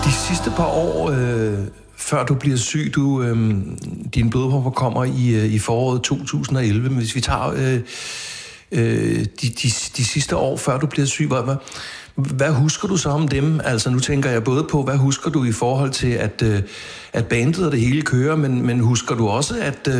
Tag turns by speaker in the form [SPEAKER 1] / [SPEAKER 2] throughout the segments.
[SPEAKER 1] De sidste par år, før du bliver syg, dine blodpropper kommer i foråret 2011, men hvis vi tager de sidste år, før du bliver syg, hvad husker du så om dem? Altså nu tænker jeg både på, hvad husker du i forhold til, at bandet og det hele kører, men husker du også,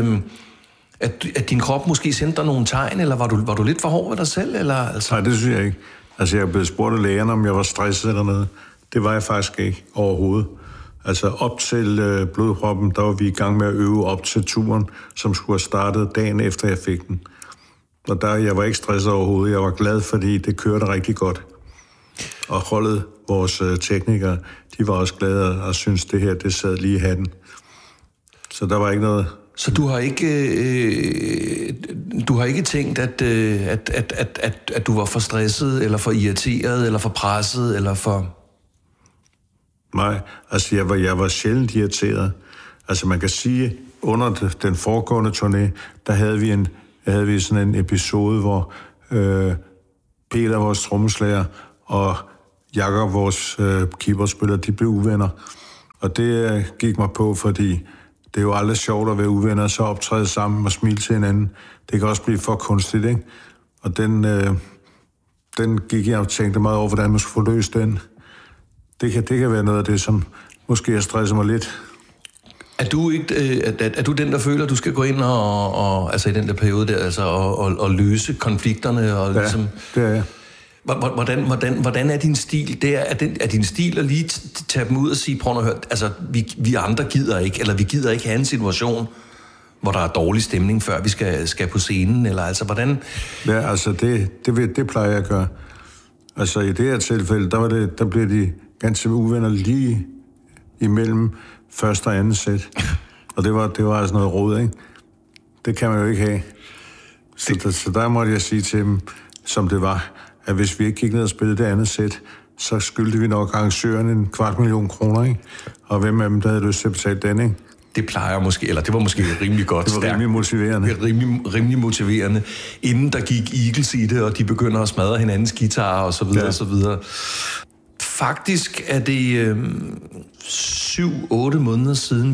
[SPEAKER 1] at din krop måske sendte dig nogle tegn, eller var du lidt for hård ved dig selv? Eller, altså?
[SPEAKER 2] Nej, det synes jeg ikke. Altså jeg blev spurgt af lægerne, om jeg var stresset eller noget. Det var jeg faktisk ikke overhovedet. Altså op til blodproppen, der var vi i gang med at øve op til turen, som skulle have startet dagen efter jeg fik den. Og jeg var ikke stresset overhovedet. Jeg var glad, fordi det kørte rigtig godt. Og holdet, vores teknikere, de var også glade og syntes, det her, det sad lige i hatten. Så der var ikke noget...
[SPEAKER 1] Så du har ikke tænkt, at du var for stresset, eller for irriteret, eller for presset, eller for...
[SPEAKER 2] Nej, altså jeg var sjældent irriteret. Altså man kan sige, under den foregående turné, der havde vi sådan en episode, hvor Peter, vores trommeslager, og Jakob, vores keyboardspiller, de blev uvenner. Og det gik mig på, fordi det er jo aldrig sjovt at være uvenner, så optræde sammen og smile til hinanden. Det kan også blive for kunstigt, ikke? Og den gik jeg og tænkte meget over, hvordan man skulle få løst den. Det kan være noget af det, som måske har stresset mig lidt.
[SPEAKER 1] Er du den, der føler, at du skal gå ind og altså i den der periode der, altså og løse konflikterne? Og
[SPEAKER 2] ja,
[SPEAKER 1] ligesom,
[SPEAKER 2] det er jeg.
[SPEAKER 1] Hvordan er din stil? Er din stil at lige tage dem ud og sige, prøv at høre, altså vi andre gider ikke, eller vi gider ikke have en situation, hvor der er dårlig stemning, før vi skal på scenen, eller altså hvordan?
[SPEAKER 2] Ja, altså det plejer jeg at gøre. Altså i det her tilfælde, der blev de ganske uvenner lige imellem første og anden sæt. Og det var altså noget råd, ikke? Det kan man jo ikke have. Så der måtte jeg sige til dem, som det var, at hvis vi ikke gik ned og spillede det andet sæt, så skyldte vi nok arrangøren 250.000 kroner, ikke? Og hvem af dem, der havde lyst til at betale den, ikke?
[SPEAKER 1] Det plejer måske, eller det var måske rimelig godt.
[SPEAKER 2] Det var rimelig motiverende.
[SPEAKER 1] Rimelig motiverende. Inden der gik Eagles i det, og de begynder at smadre hinandens guitarer og så videre, og så videre. Faktisk er det 7-8 måneder siden,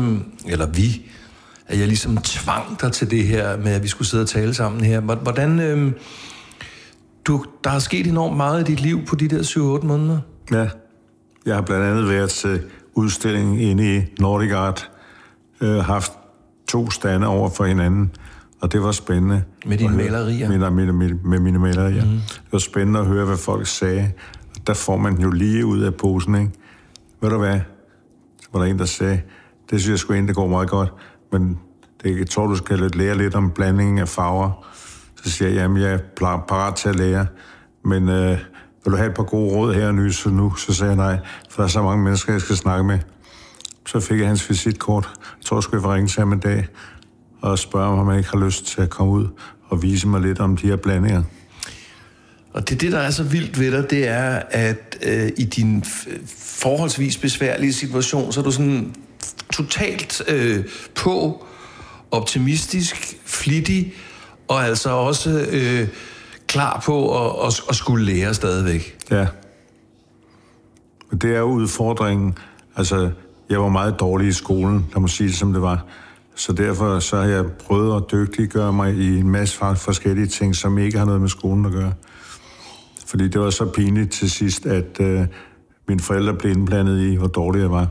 [SPEAKER 1] at jeg ligesom tvang dig til det her med, at vi skulle sidde og tale sammen her. Hvordan... der har sket enormt meget i dit liv på de der 7-8 måneder.
[SPEAKER 2] Ja, jeg har blandt andet været til udstilling inde i Nordic Art, haft 2 stande over for hinanden, og det var spændende.
[SPEAKER 1] Med dine malerier?
[SPEAKER 2] Med mine malerier. Det var spændende at høre, hvad folk sagde. Der får man jo lige ud af posen, ikke? Ved du hvad? Så var der en, der sagde, det synes jeg sgu egentlig, det går meget godt, men jeg tror, du skal lære lidt om blandingen af farver. Så siger jeg, jamen jeg er parat til at lære, men vil du have et par gode råd her og nu? Så sagde jeg nej, for der er så mange mennesker, jeg skal snakke med. Så fik jeg hans visitkort. Jeg tror, jeg skulle ringe til ham en dag og spørge om han ikke har lyst til at komme ud og vise mig lidt om de her blandinger.
[SPEAKER 1] Og det der er så vildt ved dig, det er, at i din forholdsvis besværlige situation, så er du sådan totalt på, optimistisk, flittig, og altså også klar på at skulle lære stadigvæk.
[SPEAKER 2] Ja. Det er jo udfordringen. Altså, jeg var meget dårlig i skolen, lad mig sige det, som det var. Så derfor så har jeg prøvet at dygtiggøre mig i en masse forskellige ting, som ikke har noget med skolen at gøre. Fordi det var så pinligt til sidst, at mine forældre blev indblandet i, hvor dårlig jeg var.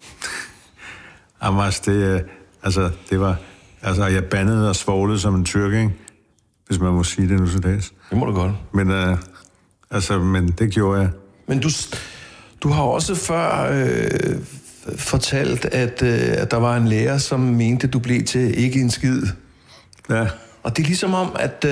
[SPEAKER 2] Jeg bandede og svoglede som en tyrk, ikke? Hvis man må sige det nu så dags.
[SPEAKER 1] Det må du godt.
[SPEAKER 2] Men det gjorde jeg.
[SPEAKER 1] Men du har også før fortalt, at der var en lærer, som mente, du blev til ikke en skid.
[SPEAKER 2] Ja.
[SPEAKER 1] Og det er ligesom om, at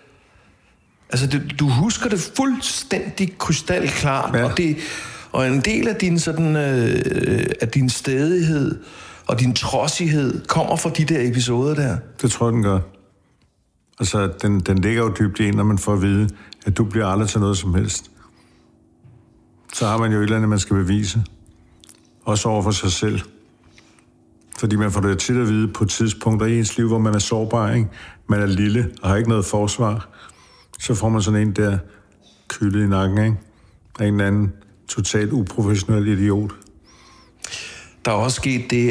[SPEAKER 1] du husker det fuldstændig krystalklart, ja. Og en del af din sådan af din stædighed og din trodsighed kommer fra de der episoder der.
[SPEAKER 2] Det tror jeg, den gør. Altså, den ligger jo dybt i en, når man får at vide, at du bliver aldrig til noget som helst. Så har man jo et eller andet, man skal bevise. Også over for sig selv. Fordi man får det tit at vide på tidspunkter i ens liv, hvor man er sårbar, ikke? Man er lille og har ikke noget forsvar. Så får man sådan en der kølet i nakken, ikke? Af en eller anden totalt uprofessionel idiot.
[SPEAKER 1] Der er også sket det,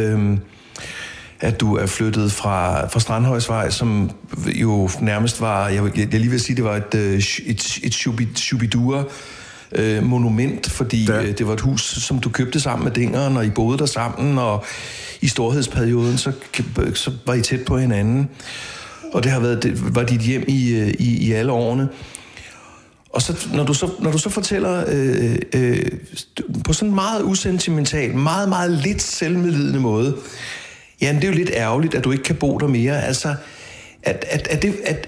[SPEAKER 1] at du er flyttet fra Strandhøjsvej, som jo nærmest var, jeg lige vil sige, det var et Shubidua monument, fordi det var et hus, som du købte sammen med dingeren, og I boede der sammen, og i storhedsperioden, så var I tæt på hinanden. Og det var dit hjem i alle årene. Og så, når du så fortæller på sådan en meget usentimental, meget, meget lidt selvmedlidende måde, ja, det er jo lidt ærgerligt, at du ikke kan bo der mere. Altså, er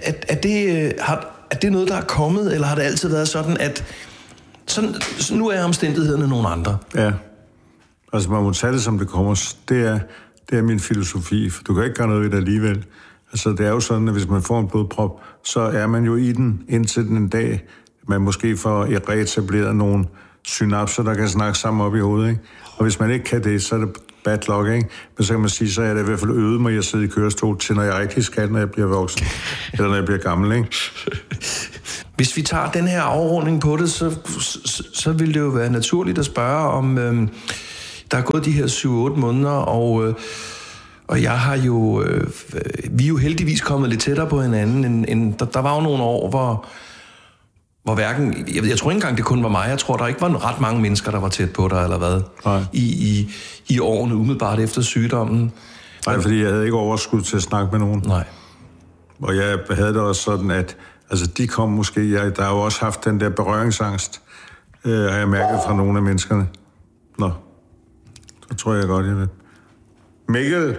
[SPEAKER 1] det noget, der er kommet, eller har det altid været sådan, at nu er omstændighederne nogle andre?
[SPEAKER 2] Ja. Altså, man må tage det, som det kommer. Det er min filosofi, for du kan ikke gøre noget ved det alligevel. Altså, det er jo sådan, at hvis man får en blodprop, så er man jo i den indtil den dag, man måske får reetableret nogle synapser, der kan snakke sammen op i hovedet, ikke? Og hvis man ikke kan det, så er det bad luck, ikke? Men så kan man sige, så er det i hvert fald øvet mig at sidde i kørestol til, når jeg rigtig skal, når jeg bliver voksen. Eller når jeg bliver gammel, ikke?
[SPEAKER 1] Hvis vi tager den her afrunding på det, så vil det jo være naturligt at spørge om... der er gået de her 7-8 måneder, og jeg har jo... vi er jo heldigvis kommet lidt tættere på hinanden. Der var jo nogle år, hvor hverken... Jeg tror ikke engang, det kun var mig. Jeg tror, der ikke var ret mange mennesker, der var tæt på dig, eller hvad?
[SPEAKER 2] Nej.
[SPEAKER 1] I årene umiddelbart efter sygdommen.
[SPEAKER 2] Nej, fordi jeg havde ikke overskud til at snakke med nogen.
[SPEAKER 1] Nej.
[SPEAKER 2] Og jeg havde det også sådan, at... Altså, de kom måske... Der har jo også haft den der berøringsangst, har jeg mærket fra nogle af menneskerne. Nå. Så tror jeg godt, jeg ved. Mikkel!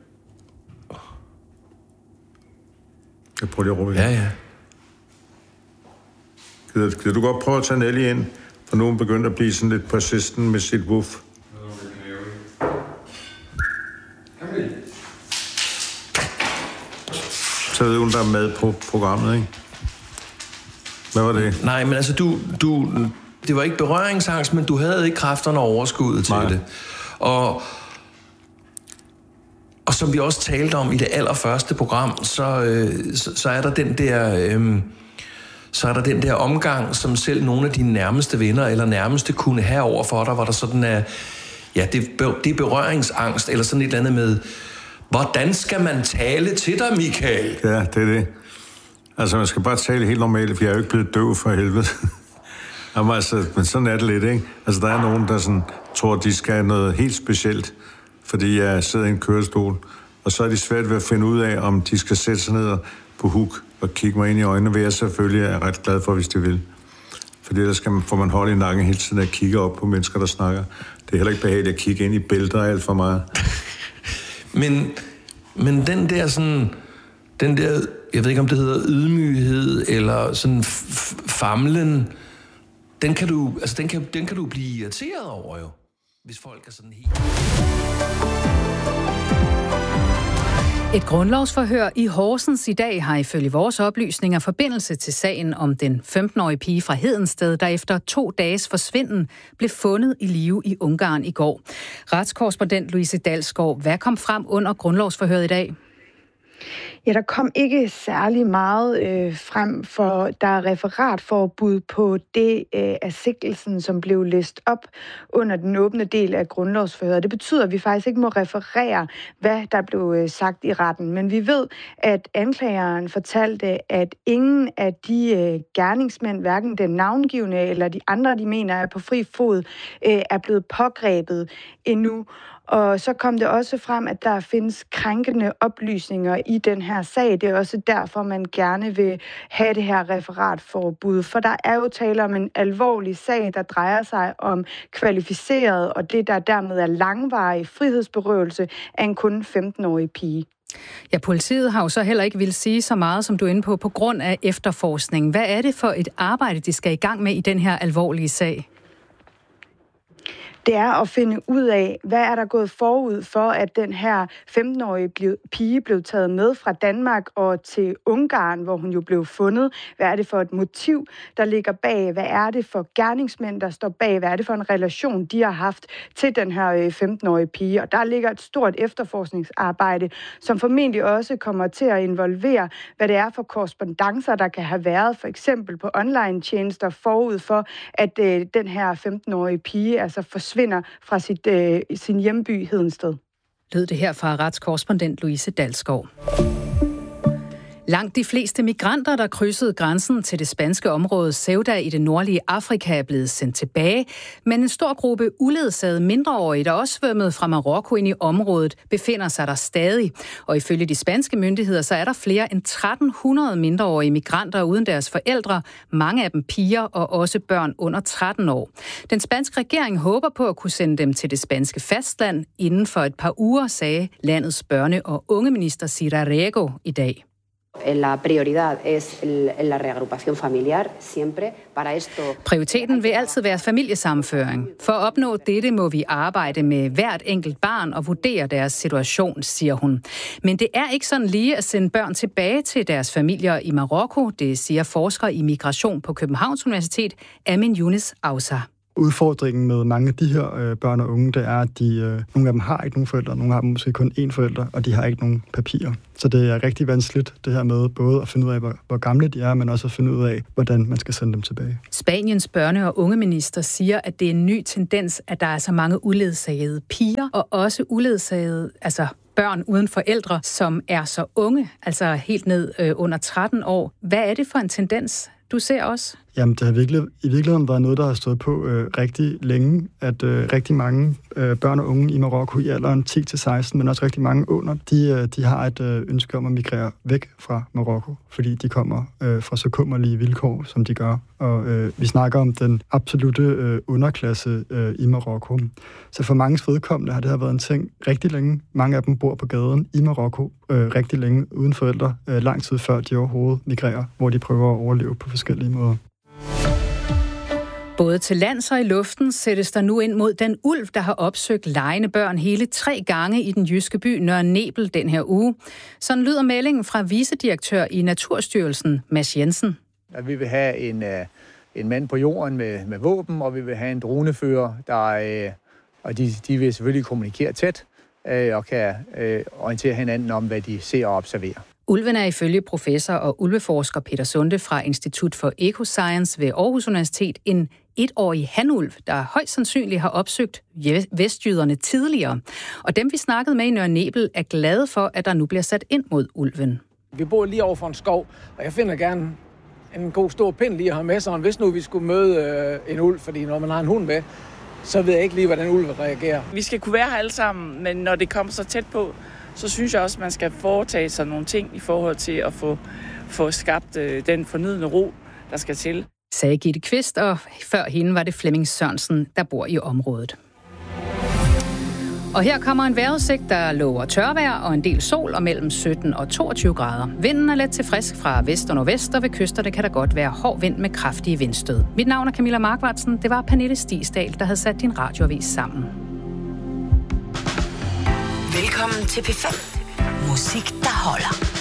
[SPEAKER 2] Jeg prøver lige at råbe.
[SPEAKER 1] Ja.
[SPEAKER 2] Kan du godt prøve at tage Nelly ind? For nu er hun begyndt at blive sådan lidt persistent med sit woof. Så ved hun, der er mad på programmet, ikke? Hvad var det?
[SPEAKER 1] Nej, men altså, det var ikke berøringsangst, men du havde ikke kræfterne og overskuddet til det. Og som vi også talte om i det allerførste program, så er der den der omgang, som selv nogle af dine nærmeste venner eller nærmeste kunne have over for dig, hvor der sådan er, ja, det er berøringsangst, eller sådan et eller andet med, hvordan skal man tale til dig, Michael?
[SPEAKER 2] Ja, det er det. Altså, man skal bare tale helt normalt, for jeg er jo ikke blevet døv for helvede. Jamen, altså, men sådan er det lidt, ikke? Altså, der er nogen, der sådan, tror, de skal have noget helt specielt, fordi jeg sidder i en kørestol, og så er de svært ved at finde ud af, om de skal sætte sig ned på huk og kigge mig ind i øjnene, hvad jeg selvfølgelig er ret glad for, hvis de vil. Fordi ellers får man holde i nakken hele tiden og kigge op på mennesker, der snakker. Det er heller ikke behageligt at kigge ind i bælter alt for meget.
[SPEAKER 1] Men den der sådan... Den der, jeg ved ikke, om det hedder ydmyghed, eller sådan famlen, den kan du blive irriteret over, jo. Hvis folk er sådan helt...
[SPEAKER 3] Et grundlovsforhør i Horsens i dag har ifølge vores oplysninger forbindelse til sagen om den 15-årige pige fra Hedensted, der efter 2 dages forsvinden blev fundet i live i Ungarn i går. Retskorrespondent Louise Dalsgaard, hvad kom frem under grundlovsforhøret i dag?
[SPEAKER 4] Ja, der kom ikke særlig meget frem, for der er referatforbud på det af sigtelsen, som blev læst op under den åbne del af grundlovsforhøret. Det betyder, at vi faktisk ikke må referere, hvad der blev sagt i retten. Men vi ved, at anklageren fortalte, at ingen af de gerningsmænd, hverken den navngivne eller de andre, de mener er på fri fod, er blevet pågrebet endnu. Og så kom det også frem, at der findes krænkende oplysninger i den her sag. Det er også derfor, man gerne vil have det her referatforbud. For der er jo tale om en alvorlig sag, der drejer sig om kvalificeret, og det der dermed er langvarig frihedsberøvelse af en kun 15-årig pige.
[SPEAKER 3] Ja, politiet har jo så heller ikke ville sige så meget, som du er inde på grund af efterforskning. Hvad er det for et arbejde, de skal i gang med i den her alvorlige sag?
[SPEAKER 4] Det er at finde ud af, hvad er der gået forud for, at den her 15-årige pige blev taget med fra Danmark og til Ungarn, hvor hun jo blev fundet. Hvad er det for et motiv, der ligger bag? Hvad er det for gerningsmænd, der står bag? Hvad er det for en relation, de har haft til den her 15-årige pige? Og der ligger et stort efterforskningsarbejde, som formentlig også kommer til at involvere, hvad det er for korrespondancer, der kan have været, for eksempel på online-tjenester forud for, at den her 15-årige pige altså forsvandt forsvinder fra sin hjemby Hedensted.
[SPEAKER 3] Lød det her fra retskorrespondent Louise Dalskov. Langt de fleste migranter, der krydsede grænsen til det spanske område Ceuta i det nordlige Afrika, er blevet sendt tilbage, men en stor gruppe uledsagede mindreårige, der også svømmede fra Marokko ind i området, befinder sig der stadig. Og ifølge de spanske myndigheder, så er der flere end 1300 mindreårige migranter uden deres forældre, mange af dem piger og også børn under 13 år. Den spanske regering håber på at kunne sende dem til det spanske fastland inden for et par uger, sagde landets børne- og ungeminister Sira Rego i dag.
[SPEAKER 5] La prioridad es la reagrupación familiar siempre para esto.
[SPEAKER 3] Prioriteten vil altid være familiesammenføring. For at opnå dette må vi arbejde med hvert enkelt barn og vurdere deres situation, siger hun. Men det er ikke sådan lige at sende børn tilbage til deres familier i Marokko, det siger forsker i migration på Københavns Universitet, Amin Younes Ausa.
[SPEAKER 6] Udfordringen med mange af de her børn og unge, det er, at nogle af dem har ikke nogen forældre, nogle har dem måske kun én forælder, og de har ikke nogen papirer. Så det er rigtig vanskeligt, det her med både at finde ud af, hvor gamle de er, men også at finde ud af, hvordan man skal sende dem tilbage.
[SPEAKER 3] Spaniens børne- og ungeminister siger, at det er en ny tendens, at der er så mange uledsagede piger, og også uledsagede, børn uden forældre, som er så unge, altså helt ned under 13 år. Hvad er det for en tendens, du ser også?
[SPEAKER 6] Jamen, det har i virkeligheden været noget, der har stået på rigtig længe, at rigtig mange børn og unge i Marokko i alderen 10-16, men også rigtig mange under, de har et ønske om at migrere væk fra Marokko, fordi de kommer fra så kummerlige vilkår, som de gør. Og vi snakker om den absolute underklasse i Marokko. Så for manges vedkommende har det her været en ting rigtig længe. Mange af dem bor på gaden i Marokko rigtig længe uden forældre, lang tid før de overhovedet migrerer, hvor de prøver at overleve på forskellige måder.
[SPEAKER 3] Både til lands og i luften sættes der nu ind mod den ulv, der har opsøgt legende børn hele 3 gange i den jyske by Nørre Nebel den her uge. Sådan lyder meldingen fra vicedirektør i Naturstyrelsen, Mads Jensen.
[SPEAKER 7] At vi vil have en mand på jorden med våben, og vi vil have en dronefører, og de vil selvfølgelig kommunikere tæt og kan orientere hinanden om, hvad de ser og observerer.
[SPEAKER 3] Ulven er ifølge professor og ulveforsker Peter Sunde fra Institut for Ecoscience ved Aarhus Universitet en 1-årig hanulv, der højst sandsynligt har opsøgt vestjyderne tidligere. Og dem, vi snakkede med i Nørre Nebel, er glade for, at der nu bliver sat ind mod ulven.
[SPEAKER 8] Vi bor lige over for en skov, og jeg finder gerne en god stor pind lige at have med sig. Hvis nu vi skulle møde en ulv, fordi når man har en hund med, så ved jeg ikke lige, hvordan ulven reagerer.
[SPEAKER 9] Vi skal kunne være her alle sammen, men når det kommer så tæt på, så synes jeg også, at man skal foretage sig nogle ting i forhold til at få skabt den fornødne ro, der skal til.
[SPEAKER 3] Sagde Gitte Kvist, og før hende var det Flemming Sørensen, der bor i området. Og her kommer en vejrudsigt, der lover tørvejr og en del sol og mellem 17 og 22 grader. Vinden er let til frisk fra vest og nordvest, og ved kysterne kan der godt være hård vind med kraftige vindstød. Mit navn er Camilla Markvartsen. Det var Pernille Stigsdal, der havde sat din radioavis sammen.
[SPEAKER 10] Velkommen til P5. Musik, der holder.